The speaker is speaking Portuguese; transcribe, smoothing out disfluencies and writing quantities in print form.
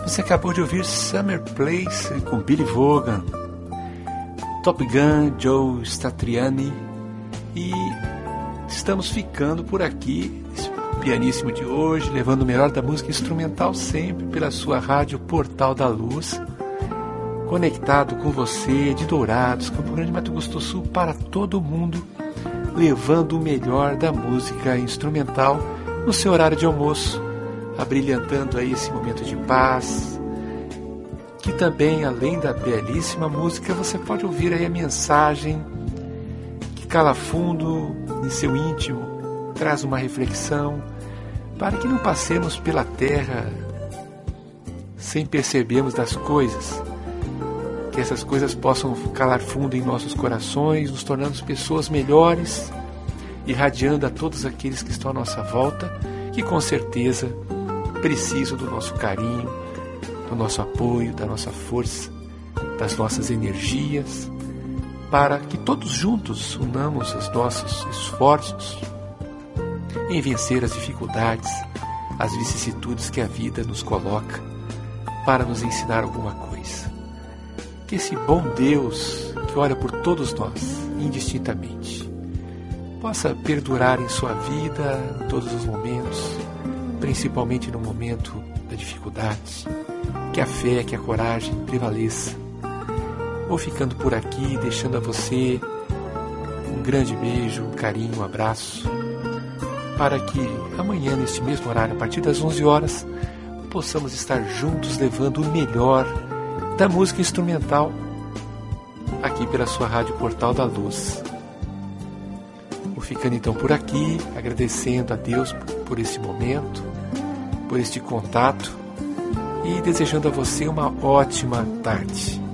Você acabou de ouvir Summer Place com Billy Vaughan, Top Gun, Joe Satriani, e estamos ficando por aqui, esse pianíssimo de hoje, levando o melhor da música instrumental sempre pela sua rádio Portal da Luz, conectado com você de Dourados, Campo Grande, Mato Grosso do Sul, para todo mundo, levando o melhor da música instrumental no seu horário de almoço, abrilhantando aí esse momento de paz, que também, além da belíssima música, você pode ouvir aí a mensagem que cala fundo em seu íntimo, traz uma reflexão, para que não passemos pela terra sem percebermos das coisas, que essas coisas possam calar fundo em nossos corações, nos tornando pessoas melhores, irradiando a todos aqueles que estão à nossa volta, que com certeza precisam do nosso carinho, do nosso apoio, da nossa força, das nossas energias, para que todos juntos unamos os nossos esforços em vencer as dificuldades, as vicissitudes que a vida nos coloca, para nos ensinar alguma coisa. Que esse bom Deus, que olha por todos nós, indistintamente, possa perdurar em sua vida em todos os momentos, principalmente no momento da dificuldade, que a fé, que a coragem prevaleça. Vou ficando por aqui, deixando a você um grande beijo, um carinho, um abraço, para que amanhã, neste mesmo horário, a partir das 11 horas, possamos estar juntos levando o melhor da música instrumental aqui pela sua rádio Portal da Luz. Vou ficando então por aqui, agradecendo a Deus por esse momento, por este contato, e desejando a você uma ótima tarde.